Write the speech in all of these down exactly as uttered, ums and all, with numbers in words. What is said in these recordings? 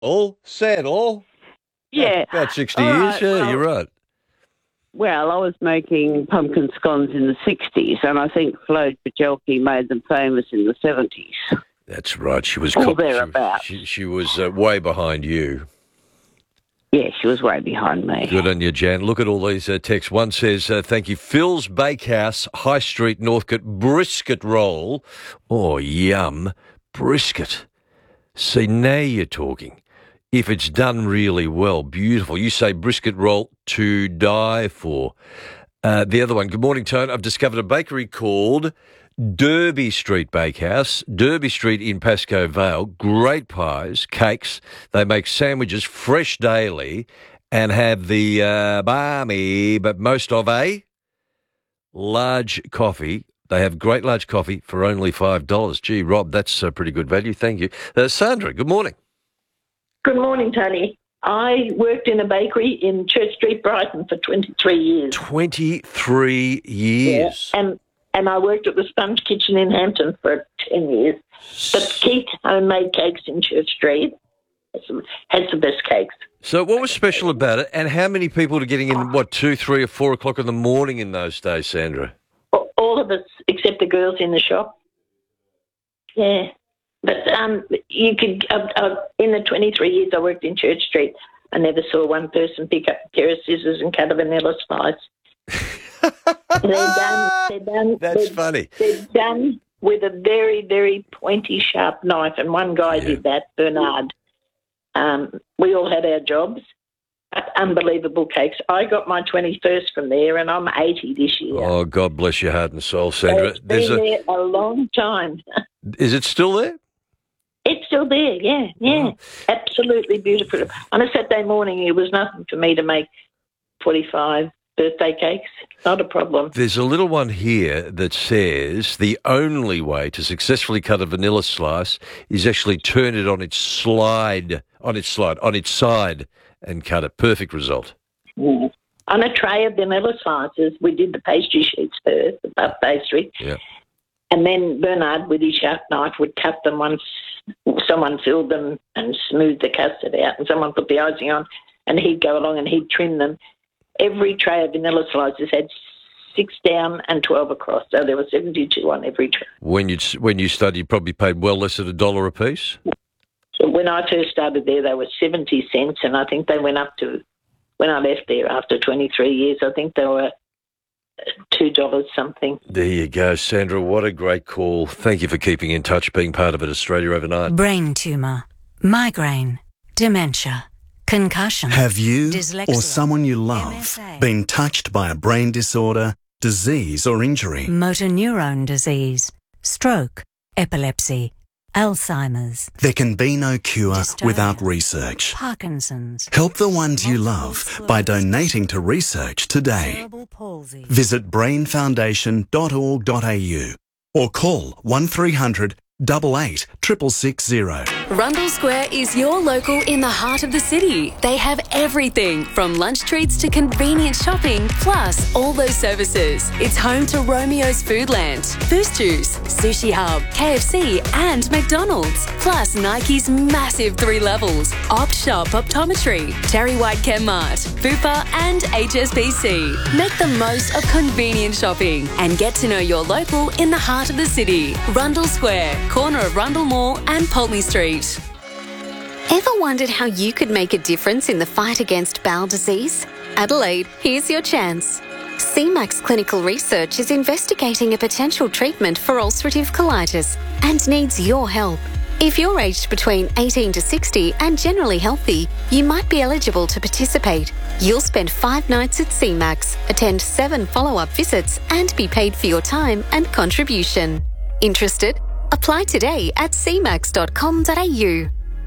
All Sandal. Yeah. About sixty All years. right, Yeah, well- you're right. Well, I was making pumpkin scones in the sixties, and I think Flo Pajelki made them famous in the seventies. That's right. She was Or co- thereabouts. She, she, she was uh, way behind you. Yeah, she was way behind me. Good on you, Jan. Look at all these uh, texts. One says, uh, thank you. Phil's Bakehouse, High Street, Northcote, brisket roll. Oh, yum. Brisket. See, now you're talking. If it's done really well, beautiful. You say brisket roll to die for. Uh, the other one, good morning, Tone. I've discovered a bakery called Derby Street Bakehouse, Derby Street in Pascoe Vale. Great pies, cakes. They make sandwiches fresh daily and have the uh, balmy, but most of a large coffee. They have great large coffee for only five dollars. Gee, Rob, that's a pretty good value. Thank you. Uh, Sandra, good morning. Good morning, Tony. I worked in a bakery in Church Street, Brighton for twenty-three years. twenty-three years. Yeah. And and I worked at the Sponge Kitchen in Hampton for ten years. But Keith Homemade Cakes in Church Street has the, has the best cakes. So what was special about it, and how many people were getting in, what, two, three or four o'clock in the morning in those days, Sandra? All of us, except the girls in the shop. Yeah. But um, you could, uh, uh, in the twenty-three years I worked in Church Street, I never saw one person pick up a pair of scissors and cut a vanilla slice. they're done. They're done. That's they're, funny. They're done with a very, very pointy, sharp knife, and one guy Yeah. did that, Bernard. Um, we all had our jobs. Unbelievable cakes. I got my twenty-first from there, and I'm eighty this year. Oh, God bless your heart and soul, So Sandra. it's been a, there a long time. is it still there? It's still there, yeah, yeah. Wow. Absolutely beautiful. On a Saturday morning, it was nothing for me to make forty-five birthday cakes. Not a problem. There's a little one here that says the only way to successfully cut a vanilla slice is actually turn it on its slide, on its slide, on its side and cut it. Perfect result. Mm. On a tray of vanilla slices, we did the pastry sheets first, the puff pastry, Yeah. and then Bernard, with his sharp knife, would cut them once someone filled them and smoothed the custard out, and someone put the icing on, and he'd go along and he'd trim them. Every tray of vanilla slices had six down and twelve across, so there were seventy-two on every tray. When you when you studied, you probably paid well less than a dollar a piece. So when I first started there, they were seventy cents, and I think they went up to, when I left there after twenty-three years, I think they were two dollars something. There you go, Sandra. What a great call. Thank you for keeping in touch, being part of it, Australia Overnight. Brain tumour, migraine, dementia, concussion. Have you dyslexia, or someone you M love S A, been touched by a brain disorder, disease or injury? motor neurone disease, stroke, epilepsy, Alzheimer's, There can be no cure Dystonia. without research. Parkinson's, Help the ones you love by donating to research today. cerebral palsy. Visit brain foundation dot org dot a u or call one three hundred, eight eight, six six zero. Rundle Square is your local in the heart of the city. They have everything from lunch treats to convenient shopping, plus all those services. It's home to Romeo's Foodland, Boost Juice, Sushi Hub, K F C and McDonald's, plus Nike's massive three levels, Opt Shop Optometry, Terry White Chemmart, Bupa and H S B C. Make the most of convenient shopping and get to know your local in the heart of the city. Rundle Square, corner of Rundle Mall and Pulteney Street. Ever wondered how you could make a difference in the fight against bowel disease? Adelaide, here's your chance. C MAX Clinical Research is investigating a potential treatment for ulcerative colitis and needs your help. If you're aged between eighteen to sixty and generally healthy, you might be eligible to participate. You'll spend five nights at C MAX, attend seven follow-up visits and be paid for your time and contribution. Interested? Apply today at c max dot com dot a u.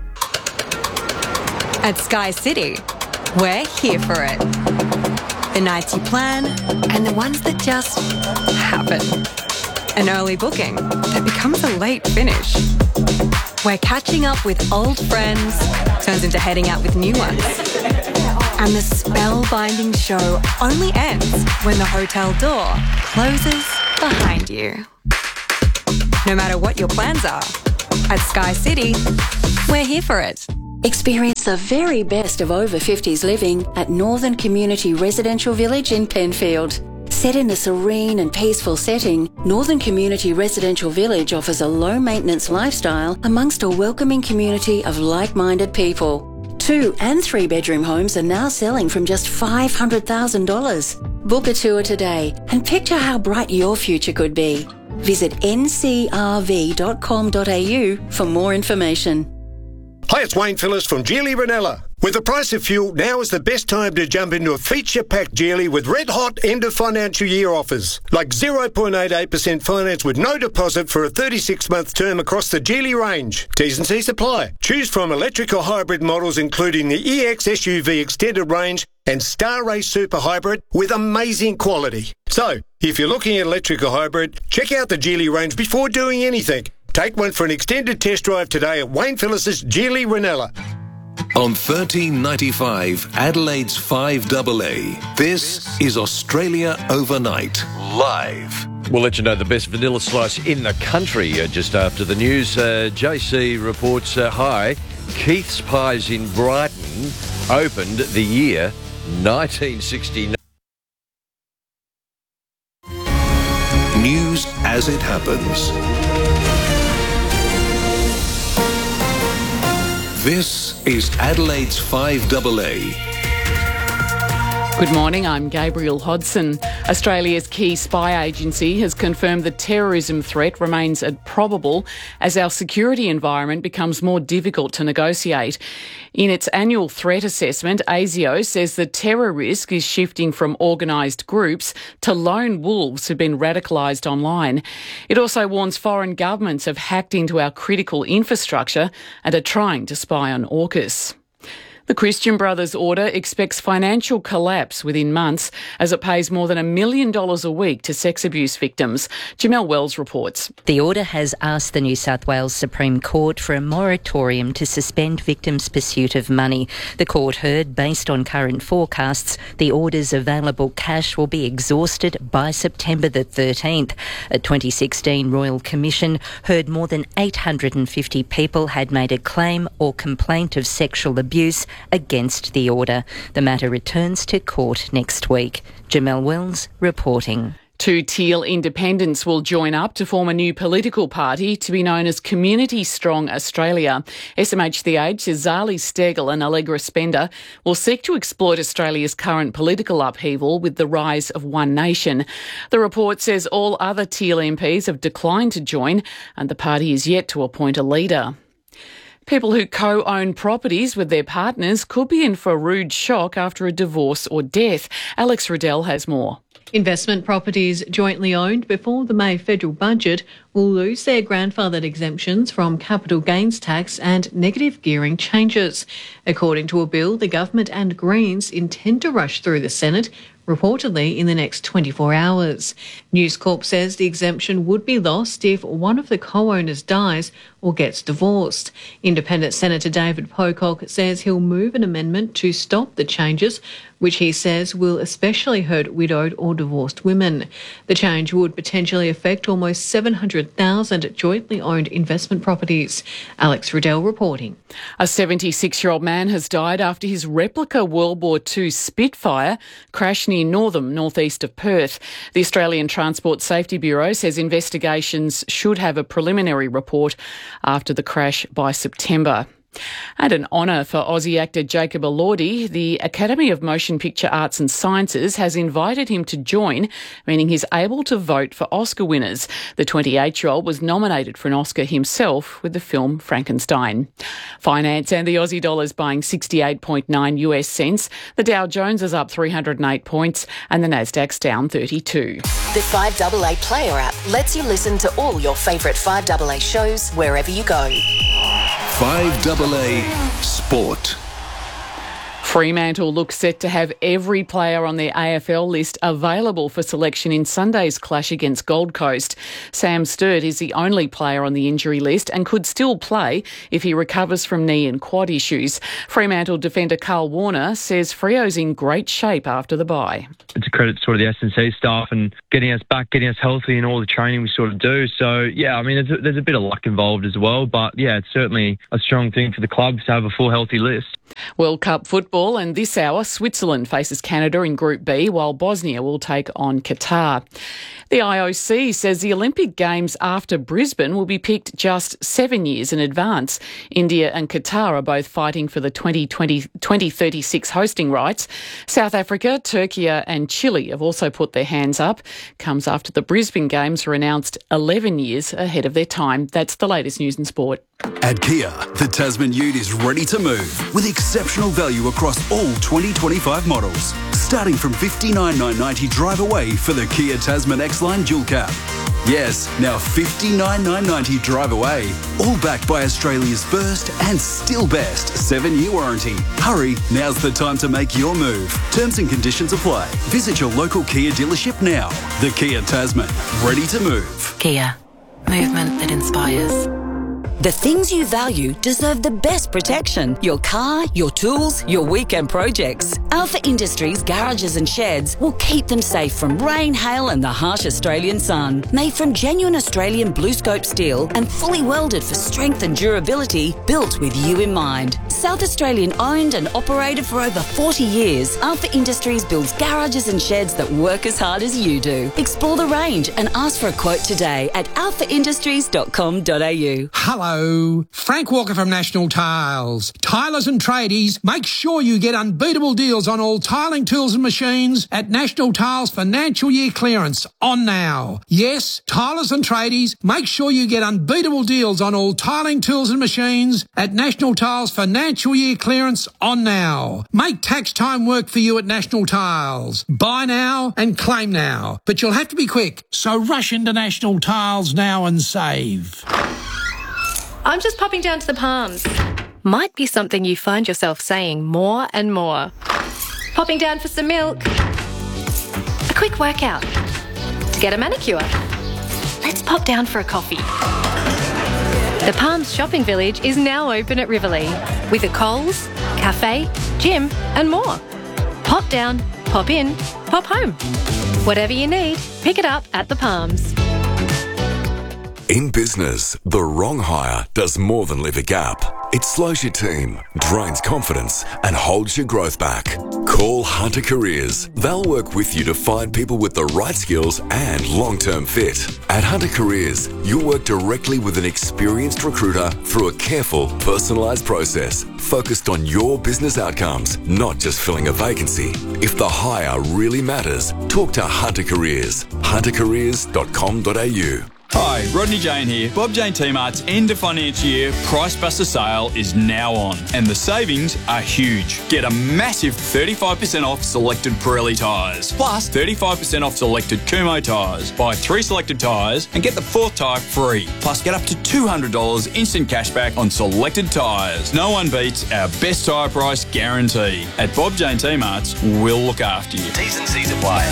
At Sky City, we're here for it. The nights you plan and the ones that just happen. An early booking that becomes a late finish. Where catching up with old friends turns into heading out with new ones. And the spellbinding show only ends when the hotel door closes behind you. No matter what your plans are, at Sky City, we're here for it. Experience the very best of over fifties living at Northern Community Residential Village in Penfield. Set in a serene and peaceful setting, Northern Community Residential Village offers a low-maintenance lifestyle amongst a welcoming community of like-minded people. Two and three-bedroom homes are now selling from just five hundred thousand dollars. Book a tour today and picture how bright your future could be. Visit n c r v dot com dot a u for more information. Hi, it's Wayne Phillips from Geely Ranella. With the price of fuel, now is the best time to jump into a feature-packed Geely with red-hot end-of-financial year offers. Like zero point eight eight percent finance with no deposit for a thirty-six month term across the Geely range. T's and C's apply. Choose from electric or hybrid models including the E X S U V Extended Range and Star Race Super Hybrid with amazing quality. So, if you're looking at electric or hybrid, check out the Geely range before doing anything. Take one for an extended test drive today at Wayne Phillips' Geely Ranella. On thirteen ninety-five, Adelaide's five A A, this is Australia Overnight, live. We'll let you know the best vanilla slice in the country uh, just after the news. Uh, J C reports, uh, hi, Keith's Pies in Brighton opened the year nineteen sixty-nine. News as it happens. This is Adelaide's five A A. Good morning, I'm Gabriel Hodson. Australia's key spy agency has confirmed the terrorism threat remains probable as our security environment becomes more difficult to negotiate. In its annual threat assessment, ASIO says the terror risk is shifting from organised groups to lone wolves who've been radicalised online. It also warns foreign governments have hacked into our critical infrastructure and are trying to spy on AUKUS. The Christian Brothers Order expects financial collapse within months as it pays more than a million dollars a week to sex abuse victims. Jamelle Wells reports. The order has asked the New South Wales Supreme Court for a moratorium to suspend victims' pursuit of money. The court heard, based on current forecasts, the order's available cash will be exhausted by September the thirteenth. A twenty sixteen Royal Commission heard more than eight hundred fifty people had made a claim or complaint of sexual abuse against the order. The matter returns to court next week. Jamelle Wells reporting. Two Teal independents will join up to form a new political party to be known as Community Strong Australia. S M H The Age says Zali Steggall and Allegra Spender will seek to exploit Australia's current political upheaval with the rise of One Nation. The report says all other Teal M Ps have declined to join and the party is yet to appoint a leader. People who co-own properties with their partners could be in for a rude shock after a divorce or death. Alex Riddell has more. Investment properties jointly owned before the May federal budget will lose their grandfathered exemptions from capital gains tax and negative gearing changes. According to a bill, the government and Greens intend to rush through the Senate, reportedly in the next twenty-four hours. News Corp says the exemption would be lost if one of the co-owners dies or gets divorced. Independent Senator David Pocock says he'll move an amendment to stop the changes, which he says will especially hurt widowed or divorced women. The change would potentially affect almost seven hundred thousand jointly owned investment properties. Alex Riddell reporting. A seventy-six-year-old man has died after his replica World War Two Spitfire crashed near Northam, northeast of Perth. The Australian Transport Safety Bureau says investigations should have a preliminary report after the crash by September. And an honour for Aussie actor Jacob Elordi. The Academy of Motion Picture Arts and Sciences has invited him to join, meaning he's able to vote for Oscar winners. The twenty-eight-year-old was nominated for an Oscar himself with the film Frankenstein. Finance and the Aussie dollar is buying sixty-eight point nine US cents. The Dow Jones is up three hundred eight points and the Nasdaq's down thirty-two. The five A A Player app lets you listen to all your favourite five A A shows wherever you go. five A A Sport. Fremantle looks set to have every player on their A F L list available for selection in Sunday's clash against Gold Coast. Sam Sturt is the only player on the injury list and could still play if he recovers from knee and quad issues. Fremantle defender Carl Warner says Freo's in great shape after the bye. It's a credit to sort of the S and C staff and getting us back, getting us healthy and all the training we sort of do. So, yeah, I mean, there's a, there's a bit of luck involved as well. But, yeah, it's certainly a strong thing for the club to have a full healthy list. World Cup football, and this hour Switzerland faces Canada in Group B, while Bosnia will take on Qatar. The I O C says the Olympic Games after Brisbane will be picked just seven years in advance. India and Qatar are both fighting for the twenty twenty, twenty thirty-six hosting rights. South Africa, Turkey and Chile have also put their hands up. Comes after the Brisbane Games were announced eleven years ahead of their time. That's the latest news and sport. At Kia, the Tasman Ute is ready to move with exceptional value across all twenty twenty-five models. Starting from fifty-nine thousand nine hundred ninety drive away for the Kia Tasman X-Line Dual Cab. Yes, now fifty-nine thousand nine hundred ninety drive away. All backed by Australia's first and still best seven-year warranty. Hurry, now's the time to make your move. Terms and conditions apply. Visit your local Kia dealership now. The Kia Tasman, ready to move. Kia, movement that inspires. The things you value deserve the best protection. Your car, your tools, your weekend projects. Alpha Industries garages and sheds will keep them safe from rain, hail and the harsh Australian sun. Made from genuine Australian blue scope steel and fully welded for strength and durability, built with you in mind. South Australian owned and operated for over forty years, Alpha Industries builds garages and sheds that work as hard as you do. Explore the range and ask for a quote today at alpha industries dot com dot a u. Hello, Frank Walker from National Tiles. Tilers and tradies, make sure you get unbeatable deals on all tiling tools and machines at National Tiles financial year clearance on now. Yes, tilers and tradies, make sure you get unbeatable deals on all tiling tools and machines at National Tiles financial year clearance on now. Make tax time work for you at National Tiles. Buy now and claim now, but you'll have to be quick, so rush into National Tiles now and save. I'm just popping down to the Palms. Might be something you find yourself saying more and more. Popping down for some milk. A quick workout. To get a manicure. Let's pop down for a coffee. The Palms Shopping Village is now open at Riverlea with a Coles, cafe, gym and more. Pop down, pop in, pop home. Whatever you need, pick it up at the Palms. In business, the wrong hire does more than leave a gap. It slows your team, drains confidence, and holds your growth back. Call Hunter Careers. They'll work with you to find people with the right skills and long-term fit. At Hunter Careers, you'll work directly with an experienced recruiter through a careful, personalised process focused on your business outcomes, not just filling a vacancy. If the hire really matters, talk to Hunter Careers. hunter careers dot com dot a u. Hi, Rodney Jane here. Bob Jane T-Mart's end of financial year Price Buster sale is now on, and the savings are huge. Get a massive thirty-five percent off selected Pirelli tyres, plus thirty-five percent off selected Kumho tyres. Buy three selected tyres and get the fourth tyre free. Plus get up to two hundred dollars instant cashback on selected tyres. No one beats our best tyre price guarantee. At Bob Jane T-Mart's, we'll look after you. T's and C's apply.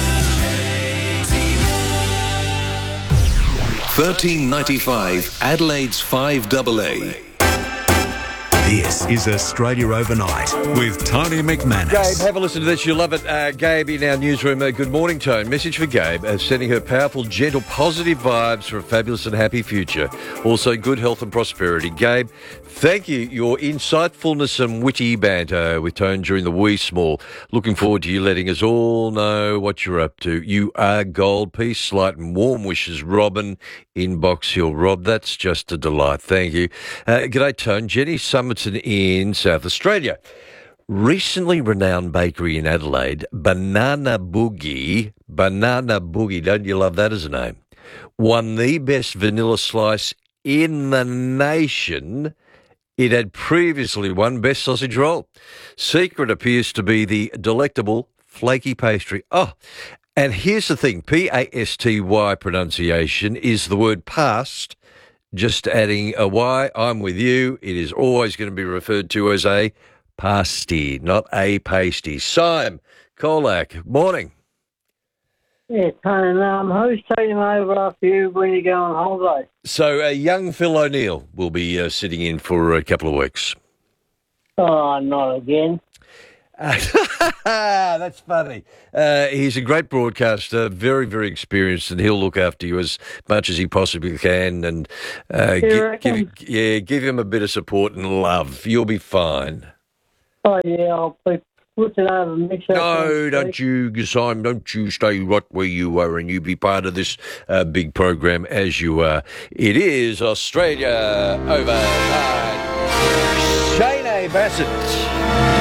thirteen ninety-five Adelaide's five double A. This is Australia Overnight with Tony McManus. Gabe, have a listen to this. You'll love it. Uh, Gabe in our newsroom. Uh, good morning, Tone. Message for Gabe, uh, sending her powerful, gentle, positive vibes for a fabulous and happy future. Also, good health and prosperity. Gabe, thank you. Your insightfulness and witty banter with Tone during the wee small. Looking forward to you letting us all know what you're up to. You are gold. Peace, slight and warm wishes, Robin in Box Hill. Rob, that's just a delight. Thank you. Uh, g'day, Tone. Jenny Summerton in South Australia. Recently renowned bakery in Adelaide, Banana Boogie, Banana Boogie, don't you love that as a name, won the best vanilla slice in the nation. It had previously won best sausage roll. Secret appears to be the delectable flaky pastry. Oh, and here's the thing, P A S T Y pronunciation is the word past, just adding a Y. I'm with you. It is always going to be referred to as a Pasty, not a pasty. Sime, Colac, morning. Yeah, Tony, um, who's taking over after you when you go on holiday? So uh, young Phil O'Neill will be uh, sitting in for a couple of weeks. Oh, not again. That's funny. Uh, he's a great broadcaster, very, very experienced, and he'll look after you as much as he possibly can. And uh, give, give, yeah, give him a bit of support and love. You'll be fine. Oh, yeah, I'll be looking over mix up. No, don't you, Simon, don't you stay right where you are and you be part of this uh, big program as you are. It is Australia Overnight. Shane Bassett.